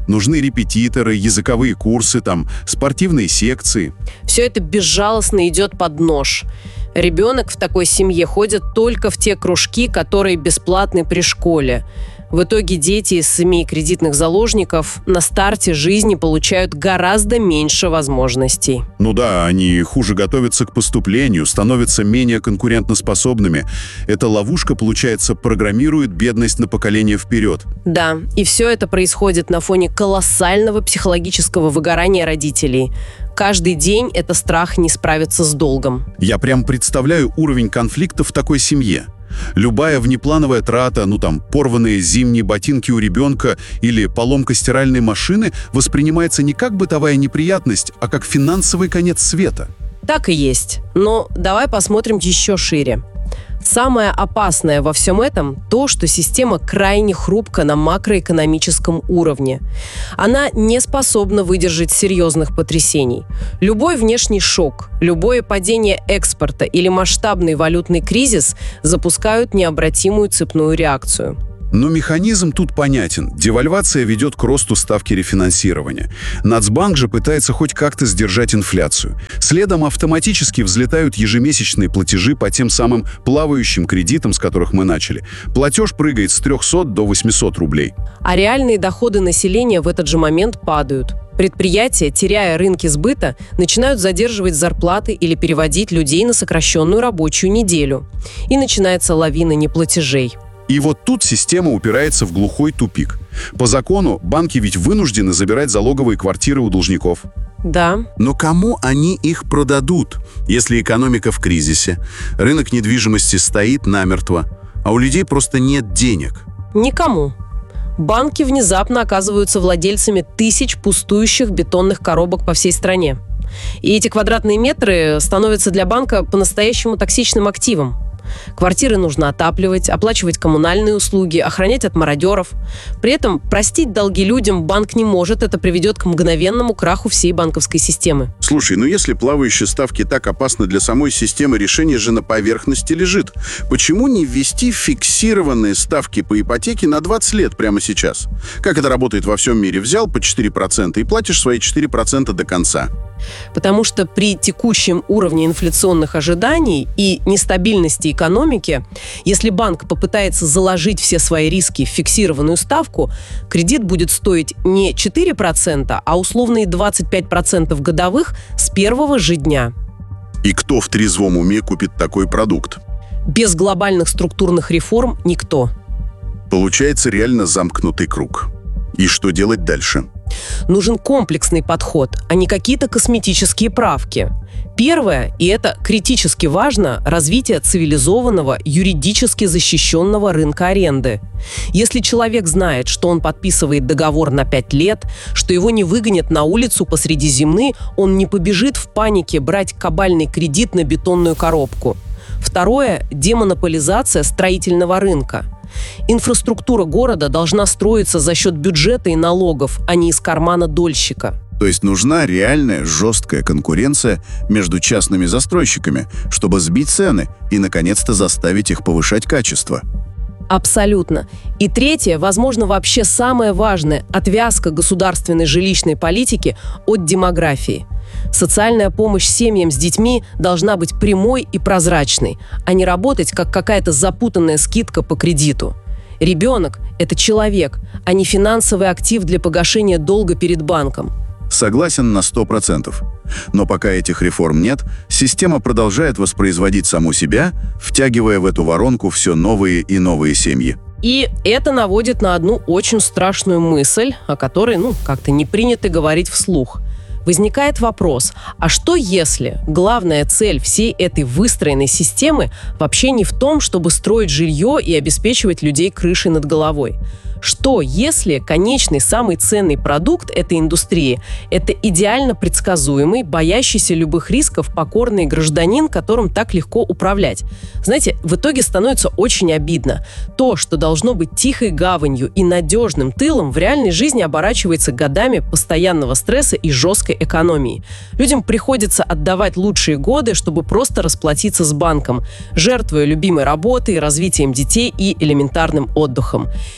Нужны репетиторы, языковые курсы, там, спортивные секции. Все это безжалостно идет под нож. Ребенок в такой семье ходит только в те кружки, которые бесплатны при школе. В итоге дети из семей кредитных заложников на старте жизни получают гораздо меньше возможностей. Ну да, они хуже готовятся к поступлению, становятся менее конкурентоспособными. Эта ловушка, получается, программирует бедность на поколение вперед. Да, и все это происходит на фоне колоссального психологического выгорания родителей. Каждый день это страх не справиться с долгом. Я прям представляю уровень конфликта в такой семье. Любая внеплановая трата, ну там, порванные зимние ботинки у ребенка или поломка стиральной машины воспринимается не как бытовая неприятность, а как финансовый конец света. Так и есть. Но давай посмотрим еще шире. Самое опасное во всем этом – то, что система крайне хрупка на макроэкономическом уровне. Она не способна выдержать серьезных потрясений. Любой внешний шок, любое падение экспорта или масштабный валютный кризис запускают необратимую цепную реакцию. Но механизм тут понятен. Девальвация ведет к росту ставки рефинансирования. Нацбанк же пытается хоть как-то сдержать инфляцию. Следом автоматически взлетают ежемесячные платежи по тем самым плавающим кредитам, с которых мы начали. Платеж прыгает с трехсот до восьмисот рублей. А реальные доходы населения в этот же момент падают. Предприятия, теряя рынки сбыта, начинают задерживать зарплаты или переводить людей на сокращенную рабочую неделю. И начинается лавина неплатежей. И вот тут система упирается в глухой тупик. По закону банки ведь вынуждены забирать залоговые квартиры у должников. Да. Но кому они их продадут, если экономика в кризисе, рынок недвижимости стоит намертво, а у людей просто нет денег? Никому. Банки внезапно оказываются владельцами тысяч пустующих бетонных коробок по всей стране. И эти квадратные метры становятся для банка по-настоящему токсичным активом. Квартиры нужно отапливать, оплачивать коммунальные услуги, охранять от мародеров. При этом простить долги людям банк не может. Это приведет к мгновенному краху всей банковской системы. Слушай, ну если плавающие ставки так опасны для самой системы, решение же на поверхности лежит. Почему не ввести фиксированные ставки по ипотеке на двадцать лет прямо сейчас? Как это работает во всем мире? Взял по четыре процента и платишь свои четыре процента до конца. Потому что при текущем уровне инфляционных ожиданий и нестабильности экономики, если банк попытается заложить все свои риски в фиксированную ставку, кредит будет стоить не четыре процента, а условные двадцать пять процентов годовых с первого же дня. И кто в трезвом уме купит такой продукт? Без глобальных структурных реформ никто. Получается реально замкнутый круг. И что делать дальше? Нужен комплексный подход, а не какие-то косметические правки. Первое, и это критически важно, развитие цивилизованного, юридически защищенного рынка аренды. Если человек знает, что он подписывает договор на пять лет, что его не выгонят на улицу посреди зимы, он не побежит в панике брать кабальный кредит на бетонную коробку. Второе – демонополизация строительного рынка. Инфраструктура города должна строиться за счет бюджета и налогов, а не из кармана дольщика. То есть нужна реальная жесткая конкуренция между частными застройщиками, чтобы сбить цены и, наконец-то, заставить их повышать качество. Абсолютно. И третье, возможно, вообще самое важное – отвязка государственной жилищной политики от демографии. Социальная помощь семьям с детьми должна быть прямой и прозрачной, а не работать как какая-то запутанная скидка по кредиту. Ребенок – это человек, а не финансовый актив для погашения долга перед банком. Согласен на сто процентов. Но пока этих реформ нет, система продолжает воспроизводить саму себя, втягивая в эту воронку все новые и новые семьи. И это наводит на одну очень страшную мысль, о которой, ну, как-то не принято говорить вслух. Возникает вопрос, а что если главная цель всей этой выстроенной системы вообще не в том, чтобы строить жилье и обеспечивать людей крышей над головой? Что если конечный самый ценный продукт этой индустрии – это идеально предсказуемый, боящийся любых рисков покорный гражданин, которым так легко управлять? Знаете, в итоге становится очень обидно. То, что должно быть тихой гаванью и надежным тылом, в реальной жизни оборачивается годами постоянного стресса и жесткой экономии. Людям приходится отдавать лучшие годы, чтобы просто расплатиться с банком, жертвуя любимой работой, развитием детей и элементарным отдыхом. И пока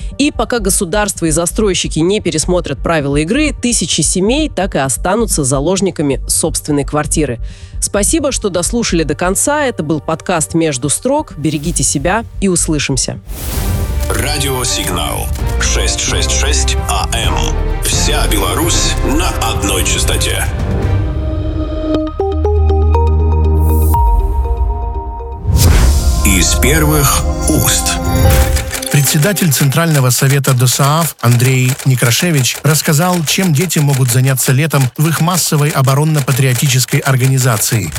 пока государство и застройщики не пересмотрят правила игры, тысячи семей так и останутся заложниками собственной квартиры. Спасибо, что дослушали до конца. Это был подкаст «Между строк». Берегите себя и услышимся. Радиосигнал шестьсот шестьдесят шесть АМ. Вся Беларусь на одной частоте. Из первых уст. Председатель Центрального совета ДОСААФ Андрей Некрашевич рассказал, чем дети могут заняться летом в их массовой оборонно-патриотической организации.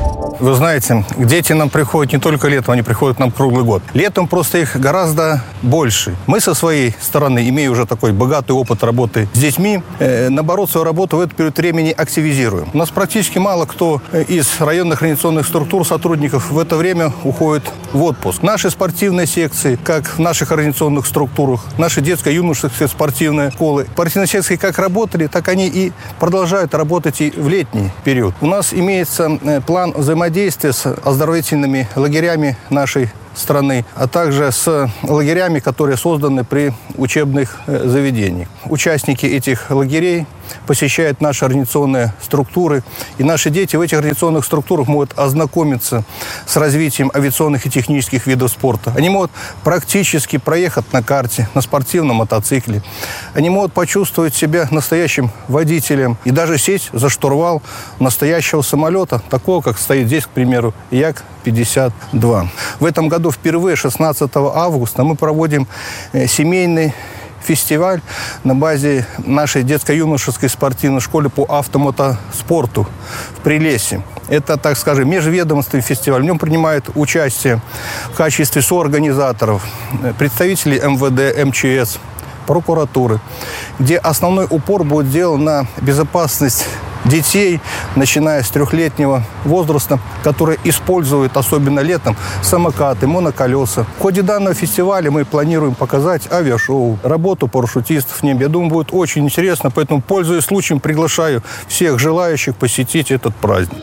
Вы знаете, дети нам приходят не только летом, они приходят нам круглый год. Летом просто их гораздо больше. Мы со своей стороны, имея уже такой богатый опыт работы с детьми, э, наоборот, свою работу в этот период времени активизируем. У нас практически мало кто из районных организационных структур, сотрудников в это время уходит в отпуск. Наши спортивные секции, как в наших организационных структурах, наши детско-юношеские спортивные школы, спортивные секции как работали, так они и продолжают работать и в летний период. У нас имеется план взаимодействия с оздоровительными лагерями нашей страны, а также с лагерями, которые созданы при учебных заведениях. Участники этих лагерей посещают наши организационные структуры, и наши дети в этих организационных структурах могут ознакомиться с развитием авиационных и технических видов спорта. Они могут практически проехать на карте, на спортивном мотоцикле. Они могут почувствовать себя настоящим водителем и даже сесть за штурвал настоящего самолета, такого, как стоит здесь, к примеру, Як пятьдесят два. В этом году впервые, шестнадцатого августа, мы проводим семейный фестиваль на базе нашей детско-юношеской спортивной школы по автомотоспорту в Прилесе. Это, так скажем, межведомственный фестиваль. В нем принимают участие в качестве соорганизаторов представители эм вэ дэ, эм че эс, прокуратуры, где основной упор будет сделан на безопасность детей, начиная с трехлетнего возраста, которые используют, особенно летом, самокаты, моноколеса. В ходе данного фестиваля мы планируем показать авиашоу, работу парашютистов в небе. Я думаю, будет очень интересно, поэтому, пользуясь случаем, приглашаю всех желающих посетить этот праздник.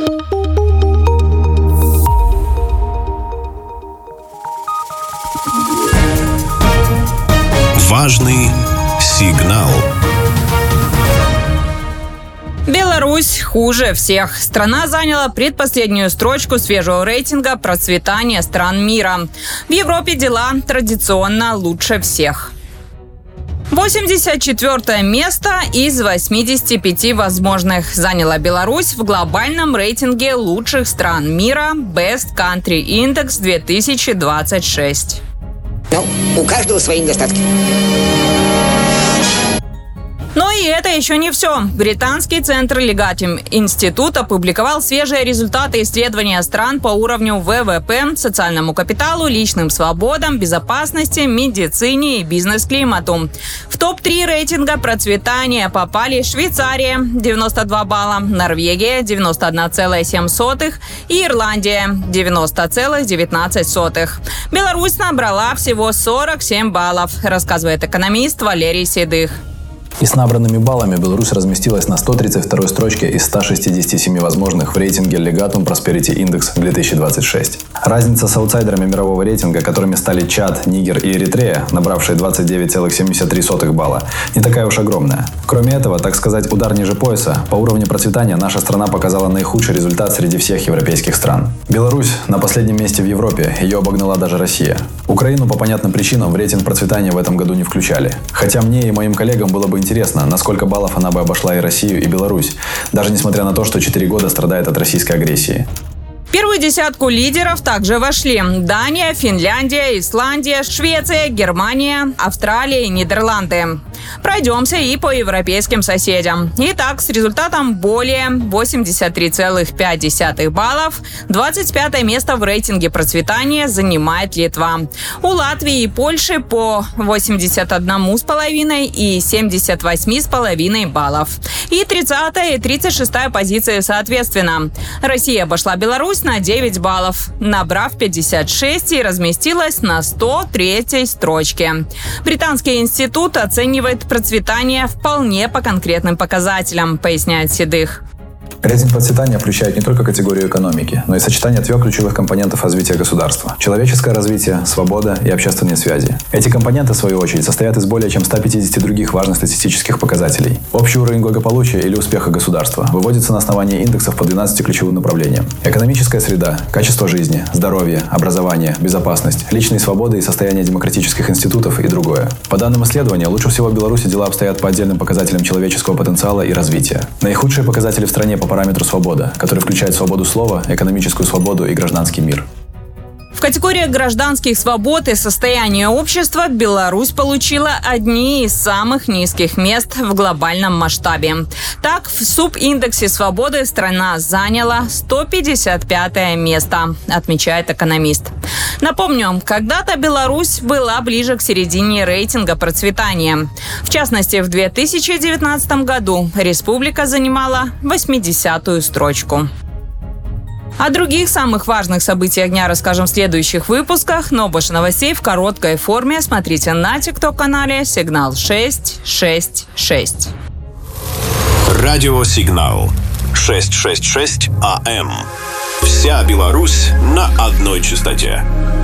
Важный сигнал. Беларусь хуже всех. Страна заняла предпоследнюю строчку свежего рейтинга процветания стран мира. В Европе дела традиционно лучше всех. восемьдесят четвёртое место из восьмидесяти пяти возможных заняла Беларусь в глобальном рейтинге лучших стран мира Best Country Index две тысячи двадцать шесть. Ну, у каждого свои недостатки. Но и это еще не все. Британский центр Legatum Институт опубликовал свежие результаты исследования стран по уровню вэ вэ пэ, социальному капиталу, личным свободам, безопасности, медицине и бизнес-климату. В топ три рейтинга процветания попали Швейцария – девяносто два балла, Норвегия – девяносто одна целая семь сотых и Ирландия – девяносто целых девятнадцать сотых. Беларусь набрала всего сорок семь баллов, рассказывает экономист Валерий Седых. И с набранными баллами Беларусь разместилась на сто тридцать второй строчке из ста шестидесяти семи возможных в рейтинге Legatum Prosperity Index две тысячи двадцать шесть. Разница с аутсайдерами мирового рейтинга, которыми стали Чад, Нигер и Эритрея, набравшие двадцать девять целых семьдесят три сотых балла, не такая уж огромная. Кроме этого, так сказать, удар ниже пояса, по уровню процветания наша страна показала наихудший результат среди всех европейских стран. Беларусь на последнем месте в Европе, ее обогнала даже Россия. Украину по понятным причинам в рейтинг процветания в этом году не включали. Хотя мне и моим коллегам было бы интересно, на сколько баллов она бы обошла и Россию, и Беларусь, даже несмотря на то, что четыре года страдает от российской агрессии. В первую десятку лидеров также вошли Дания, Финляндия, Исландия, Швеция, Германия, Австралия и Нидерланды. Пройдемся и по европейским соседям. Итак, с результатом более восемьдесят три целых пять десятых баллов двадцать пятое место в рейтинге процветания занимает Литва. У Латвии и Польши по восемьдесят один целых пять десятых и семьдесят восемь целых пять десятых баллов. И тридцатая и тридцать шестая позиции соответственно. Россия обошла Беларусь на девять баллов, набрав пятьдесят шесть и разместилась на сто третьей строчке. Британский институт оценивает процветание вполне по конкретным показателям, поясняет Седых. Рейтинг процветания включает не только категорию экономики, но и сочетание трех ключевых компонентов развития государства – человеческое развитие, свобода и общественные связи. Эти компоненты, в свою очередь, состоят из более чем ста пятидесяти других важных статистических показателей. Общий уровень благополучия или успеха государства выводится на основании индексов по двенадцати ключевым направлениям. Экономическая среда, качество жизни, здоровье, образование, безопасность, личные свободы и состояние демократических институтов и другое. По данным исследования, лучше всего в Беларуси дела обстоят по отдельным показателям человеческого потенциала и развития. Наихудшие показатели в стране по параметру свобода, который включает свободу слова, экономическую свободу и гражданский мир. В категории гражданских свобод и состояния общества Беларусь получила одни из самых низких мест в глобальном масштабе. Так, в субиндексе свободы страна заняла сто пятьдесят пятое место, отмечает экономист. Напомню, когда-то Беларусь была ближе к середине рейтинга процветания. В частности, в две тысячи девятнадцатом году республика занимала восьмидесятую строчку. О других самых важных событиях дня расскажем в следующих выпусках, но больше новостей в короткой форме смотрите на тикток-канале «Сигнал шесть шесть шесть». Радио «Сигнал» шестьсот шестьдесят шесть АМ. Вся Беларусь на одной частоте.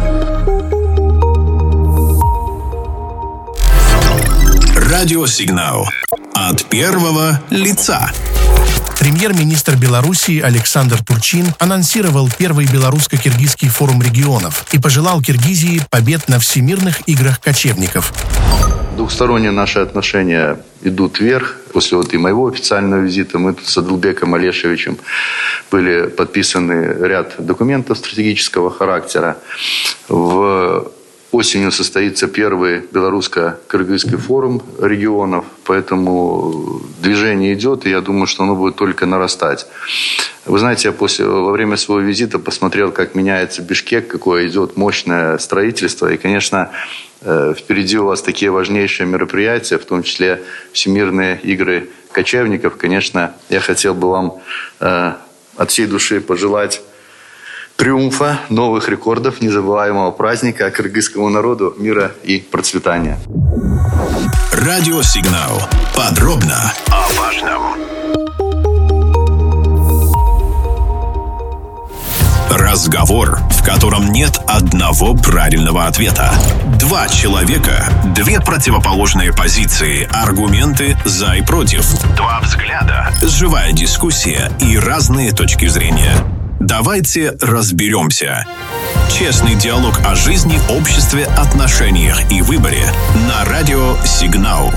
Радио «Сигнал» от первого лица. Премьер-министр Белоруссии Александр Турчин анонсировал первый белорусско-киргизский форум регионов и пожелал Киргизии побед на Всемирных играх кочевников. Двухсторонние наши отношения идут вверх. После вот и моего официального визита мы тут с Адылбеком Алешевичем были подписаны ряд документов стратегического характера. В Осенью состоится первый белорусско-кыргызский форум регионов, поэтому движение идет, и я думаю, что оно будет только нарастать. Вы знаете, я после, во время своего визита посмотрел, как меняется Бишкек, какое идет мощное строительство, и, конечно, впереди у вас такие важнейшие мероприятия, в том числе Всемирные игры кочевников. Конечно, я хотел бы вам от всей души пожелать триумфа, новых рекордов, незабываемого праздника, кыргызскому народу мира и процветания. Радио «Сигнал». Подробно о важном. Разговор, в котором нет одного правильного ответа. Два человека, две противоположные позиции, аргументы за и против. Два взгляда, живая дискуссия и разные точки зрения. Давайте разберемся. Честный диалог о жизни, обществе, отношениях и выборе на радио «Сигнал».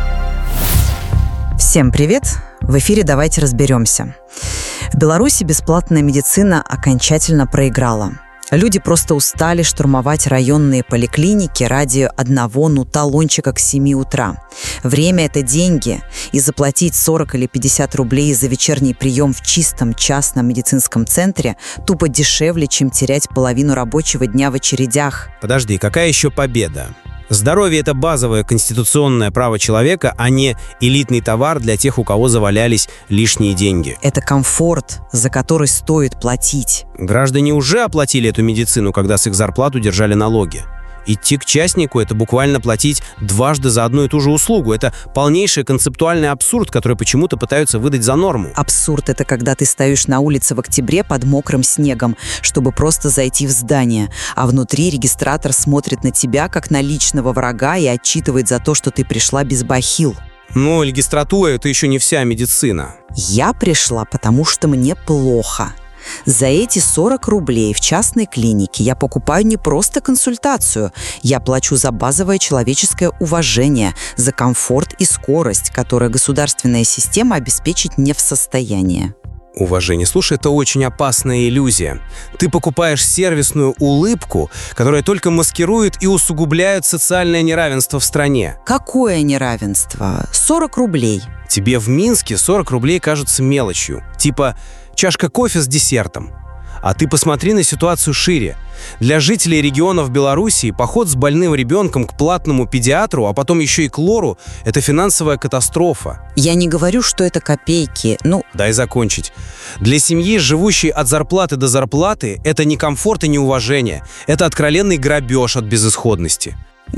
Всем привет! В эфире «Давайте разберемся». В Беларуси бесплатная медицина окончательно проиграла. Люди просто устали штурмовать районные поликлиники ради одного, ну, талончика к семи утра. Время – это деньги, и заплатить сорок или пятьдесят рублей за вечерний прием в чистом частном медицинском центре тупо дешевле, чем терять половину рабочего дня в очередях. Подожди, какая еще победа? Здоровье – это базовое конституционное право человека, а не элитный товар для тех, у кого завалялись лишние деньги. Это комфорт, за который стоит платить. Граждане уже оплатили эту медицину, когда с их зарплат удержали налоги. Идти к частнику – это буквально платить дважды за одну и ту же услугу. Это полнейший концептуальный абсурд, который почему-то пытаются выдать за норму. Абсурд – это когда ты стоишь на улице в октябре под мокрым снегом, чтобы просто зайти в здание, а внутри регистратор смотрит на тебя, как на личного врага, и отчитывает за то, что ты пришла без бахил. Но регистратура – это еще не вся медицина. Я пришла, потому что мне плохо. За эти сорок рублей в частной клинике я покупаю не просто консультацию, я плачу за базовое человеческое уважение, за комфорт и скорость, которые государственная система обеспечить не в состоянии. Уважение. Слушай, это очень опасная иллюзия. Ты покупаешь сервисную улыбку, которая только маскирует и усугубляет социальное неравенство в стране. Какое неравенство? сорок рублей. Тебе в Минске сорок рублей кажутся мелочью. Типа чашка кофе с десертом. А ты посмотри на ситуацию шире. Для жителей регионов Белоруссии поход с больным ребенком к платному педиатру, а потом еще и к лору – это финансовая катастрофа. Я не говорю, что это копейки. Ну, дай закончить. Для семьи, живущей от зарплаты до зарплаты, это не комфорт и не уважение. Это откровенный грабеж от безысходности.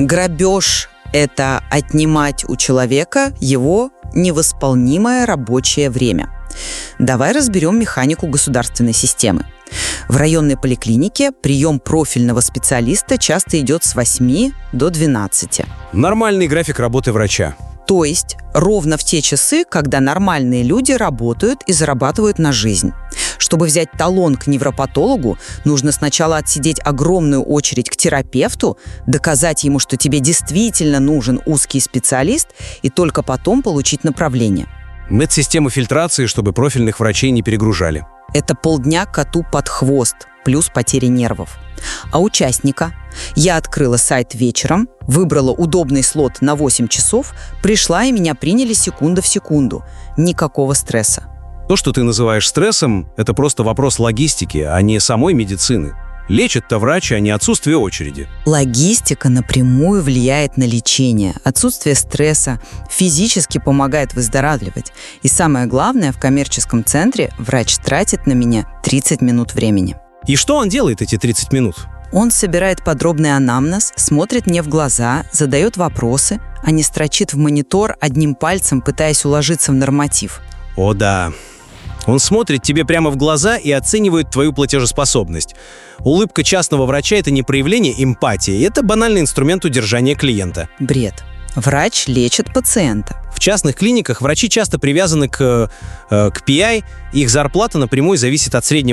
Грабеж – это отнимать у человека его невосполнимое рабочее время. Давай разберем механику государственной системы. В районной поликлинике прием профильного специалиста часто идет с восьми до двенадцати. Нормальный график работы врача. То есть ровно в те часы, когда нормальные люди работают и зарабатывают на жизнь. Чтобы взять талон к невропатологу, нужно сначала отсидеть огромную очередь к терапевту, доказать ему, что тебе действительно нужен узкий специалист, и только потом получить направление. Медсистема фильтрации, чтобы профильных врачей не перегружали. Это полдня коту под хвост, плюс потеря нервов. А участника? Я открыла сайт вечером, выбрала удобный слот на восемь часов, пришла, и меня приняли секунда в секунду. Никакого стресса. То, что ты называешь стрессом, это просто вопрос логистики, а не самой медицины. Лечит-то врач, а не отсутствие очереди. Логистика напрямую влияет на лечение. Отсутствие стресса физически помогает выздоравливать. И самое главное, в коммерческом центре врач тратит на меня тридцать минут времени. И что он делает эти тридцать минут? Он собирает подробный анамнез, смотрит мне в глаза, задает вопросы, а не строчит в монитор одним пальцем, пытаясь уложиться в норматив. О да. Он смотрит тебе прямо в глаза и оценивает твою платежеспособность. Улыбка частного врача – это не проявление эмпатии, это банальный инструмент удержания клиента. Бред. Врач лечит пациента. В частных клиниках врачи часто привязаны к, э, к пи ай, их зарплата напрямую зависит от среднего